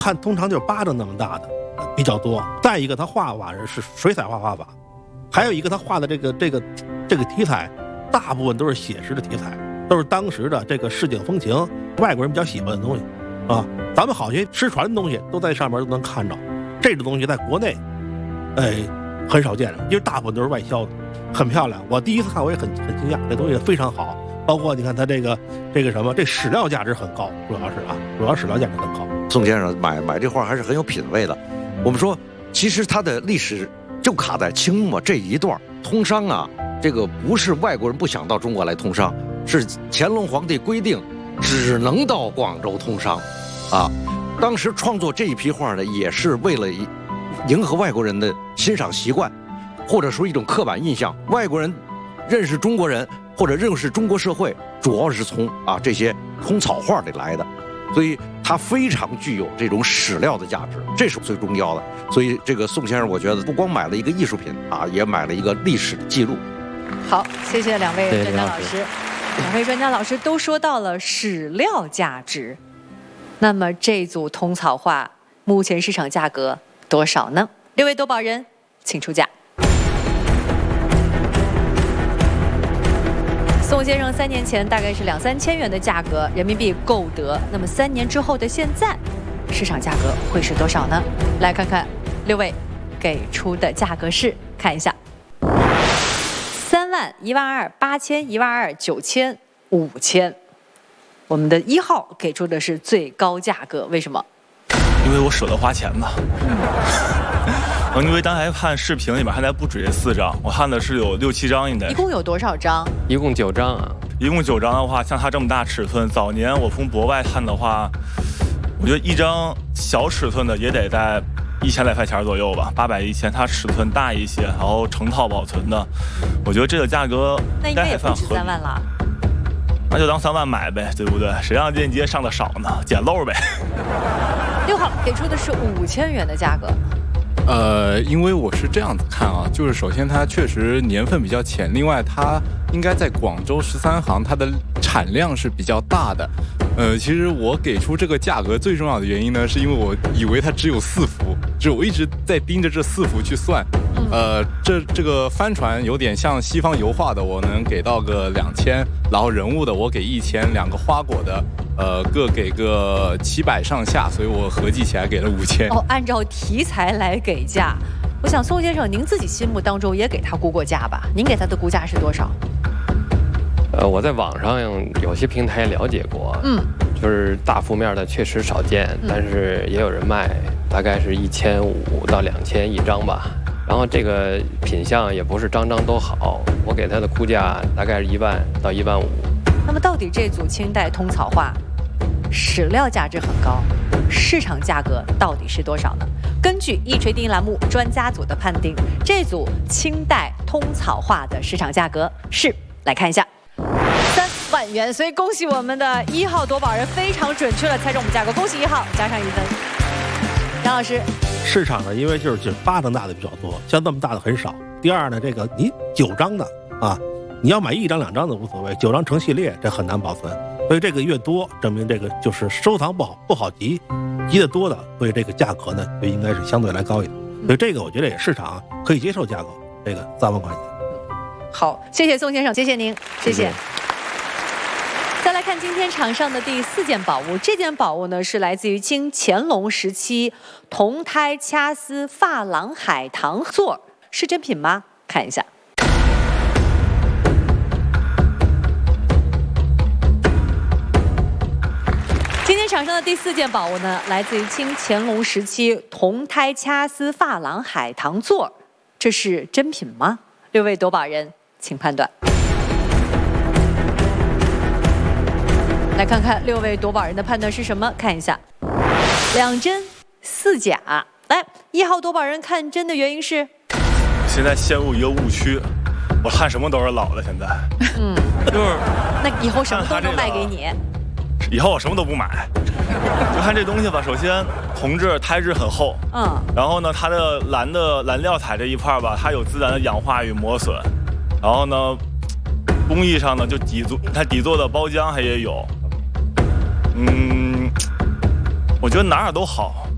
汉通常就是巴掌那么大的比较多。再一个，他画法是水彩画法，还有一个他画的这个题材，大部分都是写实的题材，都是当时的这个市井风情，外国人比较喜欢的东西啊。咱们好些失传的东西都在上面都能看着，这种东西在国内，很少见，因为大部分都是外销的，很漂亮。我第一次看我也很惊讶，这东西非常好。包括你看它这个什么，这史料价值很高，主要史料价值很高。 宋先生买这画还是很有品位的。我们说，其实它的历史就卡在清末这一段通商啊，这个不是外国人不想到中国来通商，是乾隆皇帝规定只能到广州通商，啊，当时创作这一批画呢，也是为了迎合外国人的欣赏习惯，或者说一种刻板印象，外国人认识中国人或者认识中国社会，主要是从这些通草画里来的，所以它非常具有这种史料的价值，这是最重要的。所以这个宋先生，我觉得不光买了一个艺术品也买了一个历史的记录。 好，谢谢两位专家老师。两位专家老师都说到了史料价值，那么这组通草画目前市场价格多少呢？六位夺宝人，请出价。宋先生3年前大概是2、3千元的价格，人民币购得。那么3年之后的现在，市场价格会是多少呢？来看看六位给出的价格是，看一下：3万、1万2、8千、1万2、9千、5千。我们的1号给出的是最高价格，为什么？ 因为我舍得花钱嘛。因为刚才看视频里面还不止这4张，我看的是有6、7张应该。 一共有多少张？ 一共9张啊。 一共9张的话，像它这么大尺寸，早年我从国外看的话，我觉得一张小尺寸的也得在1000来块钱左右吧，800、1000。它尺寸大一些，然后成套保存的，我觉得这个价格应该还算合理。那应该也不止3万了。那就当3万买呗，对不对？谁让链接上的少呢？捡漏呗。 6号给出的是5千元的价格。 因为我是这样子看啊，就是首先它确实年份比较浅，另外它应该在广州13行，它的产量是比较大的。其实我给出这个价格最重要的原因呢，是因为我以为它只有4幅，就我一直在盯着这4幅去算。这个帆船有点像西方油画的，我能给到个2000，然后人物的我给1000，两个花果的各给个700上下，所以我合计起来给了5000。 哦，按照题材来给价。我想宋先生，您自己心目当中也给他估过价吧？您给他的估价是多少？ 我在网上有些平台了解过，就是大幅面的确实少见，但是也有人卖，大概是1500到2000一张吧。然后这个品相也不是张张都好，我给他的估价大概是1万到1万5。 那么到底这组清代通草画史料价值很高，市场价格到底是多少呢？根据一锤定音栏目专家组的判定，这组清代通草画的市场价格是，来看一下，3万元。所以恭喜我们的1号夺宝人非常准确地猜中我们价格，恭喜1号加上1分。杨老师， 市场呢，因为就是巴掌大的比较多，像这么大的很少。第二呢，这个你9张的你要买1张2张的无所谓，9张成系列这很难保存，所以这个越多，证明这个就是收藏不好集得多的，所以这个价格呢就应该是相对来高一点。所以这个我觉得也市场可以接受价格，这个3万块钱。 好，谢谢宋先生，谢谢您，谢谢。再来看今天场上的第4件宝物，这件宝物呢是来自于清乾隆时期铜胎掐丝珐琅海棠座，是真品吗？看一下。今天场上的第4件宝物呢，来自于清乾隆时期铜胎掐丝珐琅海棠座，这是真品吗？6位夺宝人，请判断。来看看6位夺宝人的判断是什么？看一下，2真4假。来，1号夺宝人看真的原因是， 现在陷入一个误区，我看什么都是老的，现在，就是那以后什么都能卖给你。 以后我什么都不买，就看这东西吧。首先，铜质胎质很厚，然后呢，它的蓝料彩这一块吧，它有自然的氧化与磨损，然后呢，工艺上呢就它底座的包浆还也有，我觉得哪都好，